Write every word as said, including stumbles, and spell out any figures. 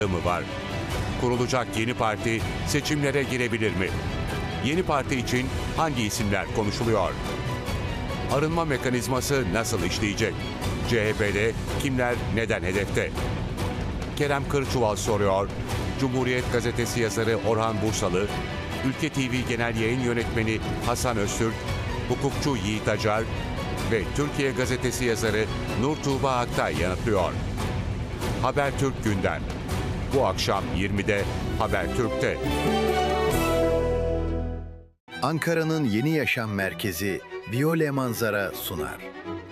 mı var? Kurulacak yeni parti seçimlere girebilir mi? Yeni parti için hangi isimler konuşuluyor? Arınma mekanizması nasıl işleyecek? C H P'de kimler neden hedefte? Kerem Kırçuval soruyor. Cumhuriyet Gazetesi yazarı Orhan Bursalı, Ülke T V Genel Yayın Yönetmeni Hasan Öztürk, hukukçu Yiğit Acar ve Türkiye Gazetesi yazarı Nur Tuğba Aktay yanıtlıyor. Habertürk gündem. Bu akşam yirmide Habertürk'te. Ankara'nın yeni yaşam merkezi Viyole Manzara sunar.